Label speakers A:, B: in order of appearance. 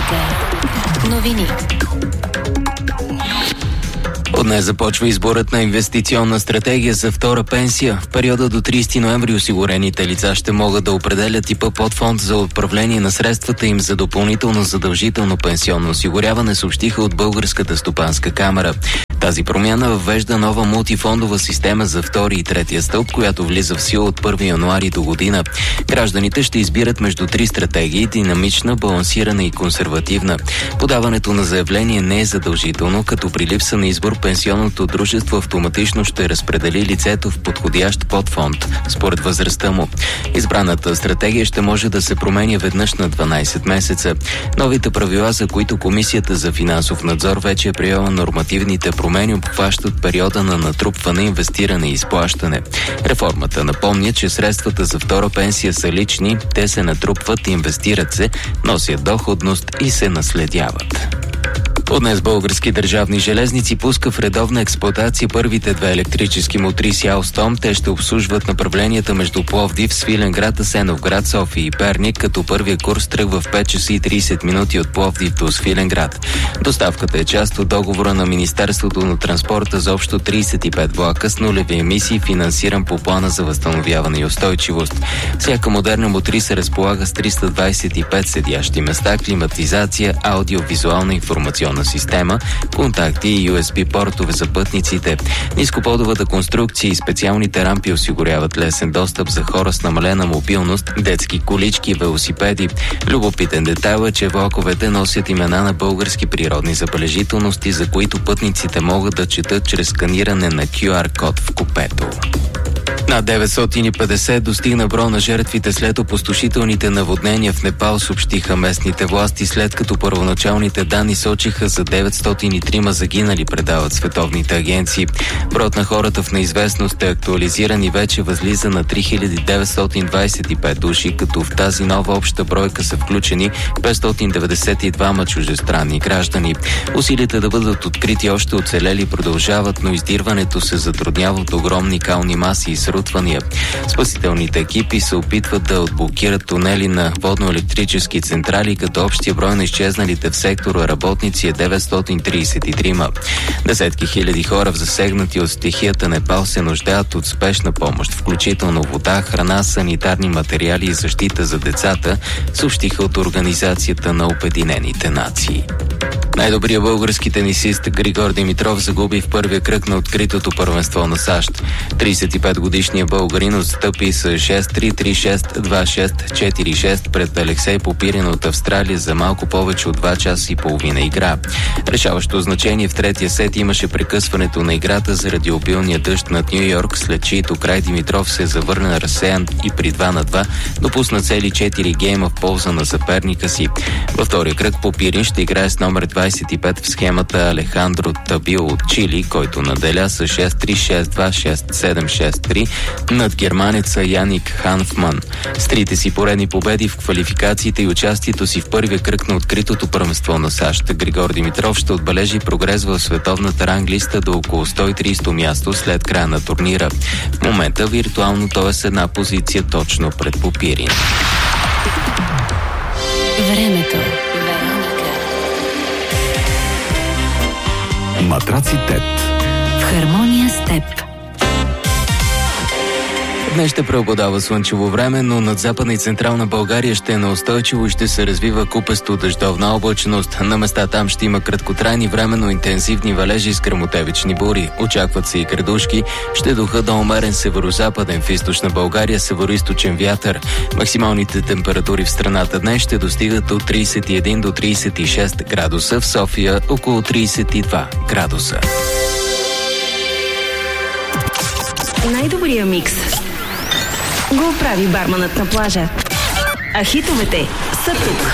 A: Вероника. Новини.
B: От днес започва изборът на инвестиционна стратегия за втора пенсия. В периода до 30 ноември осигурените лица ще могат да определят типа подфонд за управление на средствата им за допълнително задължително пенсионно осигуряване, съобщиха от Българската стопанска камара. Тази промяна въвежда нова мултифондова система за втори и третия стълб, която влиза в сила от 1 януари до година. Гражданите ще избират между три стратегии – динамична, балансирана и консервативна. Подаването на заявление не е задължително, като при липса на избор пенсионното дружество автоматично ще разпредели лицето в подходящ подфонд, според възрастта му. Избраната стратегия ще може да се променя веднъж на 12 месеца. Новите правила, за които Комисията за финансов надзор вече е приела нормативните промени, обхващат периода на натрупване, инвестиране и изплащане. Реформата напомня, че средствата за втора пенсия са лични, те се натрупват, инвестират се, носят доходност и се наследяват. От днес Български държавни железници пуска в редовна експлоатация първите две електрически мотриси Алстом. Те ще обслужват направленията между Пловдив, Свиленград, Асеновград, София и Перник, като първия курс тръгва в 5 часа и 30 минути от Пловдив до Свиленград. Доставката е част от договора на Министерството на транспорта за общо 35 влака с нулеви емисии, финансиран по плана за възстановяване и устойчивост. Всяка модерна мотриса разполага с 325 седящи места, климатизация, аудиовизуална информационна система, контакти и USB портове за пътниците. Нископодовата конструкция и специалните рампи осигуряват лесен достъп за хора с намалена мобилност, детски колички и велосипеди. Любопитен детайл е, че влаковете носят имена на български природни забележителности, за които пътниците могат да четат чрез сканиране на QR код в купето. Над 950 достигна броя на жертвите след опустошителните наводнения в Непал, съобщиха местните власти, след като първоначалните данни сочиха за 903 загинали, предават световните агенции. Броят на хората в неизвестност е актуализиран и вече възлиза на 3925 души, като в тази нова обща бройка са включени 592 чуждестранни граждани. Усилията да бъдат открити още оцелели продължават, но издирването се затруднява от огромни кални маси и срутвания. Спасителните екипи се опитват да отблокират тунели на водно-електрически централи, като общия брой на изчезналите в сектора работници е 933. Десетки хиляди хора в засегнати от стихията Непал се нуждаят от спешна помощ, включително вода, храна, санитарни материали и защита за децата, съобщиха от Организацията на Обединените нации. Най-добрият български тенисист Григор Димитров загуби в първия кръг на откритото първенство на САЩ. 35-годишният българин отстъпи с 6-3, 3-6, 2-6, 4-6 пред Алексей Попирин от Австралия за малко повече от 2 часа и половина игра. Решаващо значение в третия сет имаше прекъсването на играта заради обилния дъжд над Ню Йорк, след чието край Димитров се завърна разсеян и при 2-2 допусна цели 4 гейма в полза на съперника си. Във втория кръг Попирин ще играе с номер 25 в схемата Алехандро Табил от Чили, който наделя с 6-3, 6-2, 6-7, 6-3 над германеца Яник Ханфман. С трите си поредни победи в квалификациите и участието си в първия кръг на откритото първенство на САЩ, Григор Димитров ще отбележи прогрес в световната ранглиста до около 130 място след края на турнира. В момента виртуално той е с една позиция точно пред Попирин.
A: Времето.
C: Матраци ТЕТ.
A: В хармония с теб.
B: Днес ще преобладава слънчево време, но над Западна и Централна България ще е неустойчиво и ще се развива купесто дъждовна облачност. На места там ще има краткотрайни временно интензивни валежи с гръмотевични бури. Очакват се и градушки. Ще духа до умерен северозападен, в източна България североизточен вятър. Максималните температури в страната днес ще достигат от 31 до 36 градуса, в София около 32 градуса.
D: Най-добрия микс го прави барманът на плажа. А хитовете са тук.